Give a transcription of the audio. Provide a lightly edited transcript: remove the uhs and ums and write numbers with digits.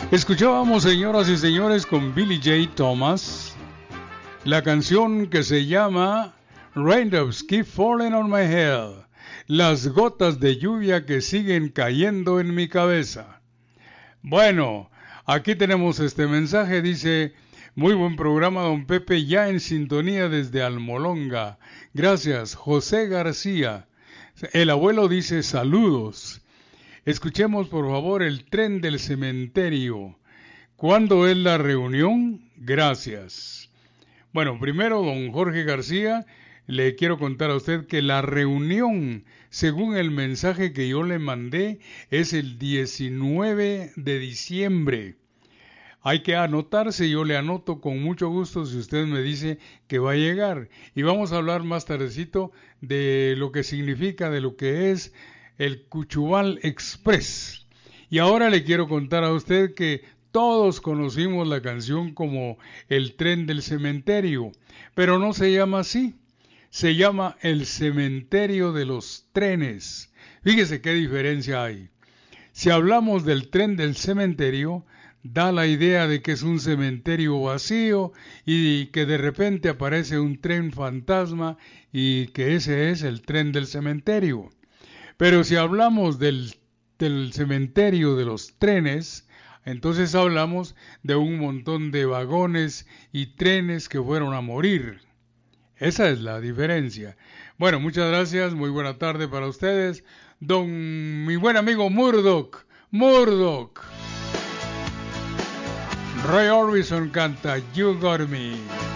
Escuchábamos, señoras y señores, con Billy J. Thomas, la canción que se llama Raindrops Keep Falling on My Head, las gotas de lluvia que siguen cayendo en mi cabeza. Bueno, aquí tenemos este mensaje, dice: muy buen programa, don Pepe, ya en sintonía desde Almolonga. Gracias, José García. El abuelo dice saludos. Escuchemos por favor el tren del cementerio. ¿Cuándo es la reunión? Gracias. Bueno, primero, don Jorge García, le quiero contar a usted que la reunión, según el mensaje que yo le mandé, es el 19 de diciembre. Hay que anotarse, yo le anoto con mucho gusto si usted me dice que va a llegar. Y vamos a hablar más tardecito de lo que significa, de lo que es el Cuchubal Express. Y ahora le quiero contar a usted que todos conocimos la canción como El tren del cementerio, pero no se llama así, se llama El cementerio de los trenes. Fíjese qué diferencia hay. Si hablamos del tren del cementerio, da la idea de que es un cementerio vacío y que de repente aparece un tren fantasma y que ese es el tren del cementerio. Pero si hablamos del cementerio de los trenes, entonces hablamos de un montón de vagones y trenes que fueron a morir. Esa es la diferencia. Bueno, muchas gracias, muy buena tarde para ustedes. Mi buen amigo Murdoch. Roy Orbison canta You Got Me.